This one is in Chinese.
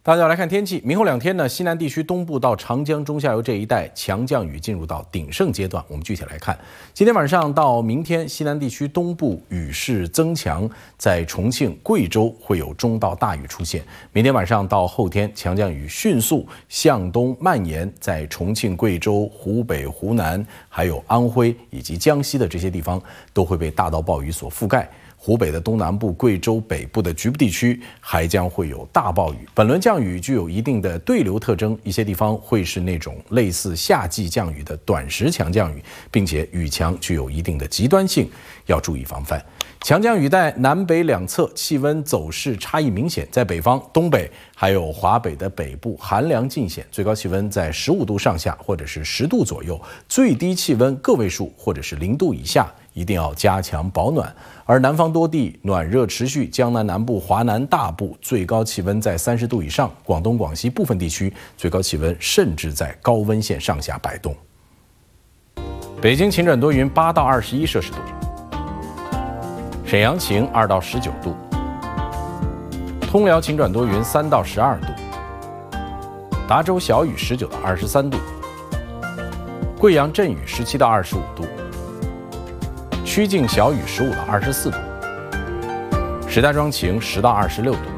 大家来看天气，明后2天呢，西南地区东部到长江中下游这一带强降雨进入到鼎盛阶段。我们具体来看，今天晚上到明天，西南地区东部雨势增强，在重庆、贵州会有中到大雨出现。明天晚上到后天，强降雨迅速向东蔓延，在重庆、贵州、湖北、湖南，还有安徽以及江西的这些地方，都会被大到暴雨所覆盖。湖北的东南部、贵州北部的局部地区还将会有大暴雨。本轮降雨具有一定的对流特征，一些地方会是那种类似夏季降雨的短时强降雨，并且雨强具有一定的极端性，要注意防范。强降雨带南北两侧气温走势差异明显，在北方、东北还有华北的北部寒凉尽显，最高气温在15度上下或者是10度左右，最低气温个位数或者是0度以下，一定要加强保暖。而南方多地暖热持续，江南南部、华南大部最高气温在30度以上，广东、广西部分地区最高气温甚至在高温线上下摆动。北京晴转多云，8到21摄氏度。沈阳晴2到19度，通辽晴转多云3到12度，达州小雨19到23度，贵阳阵雨17到25度，曲靖小雨15到24度，石家庄晴10到26度。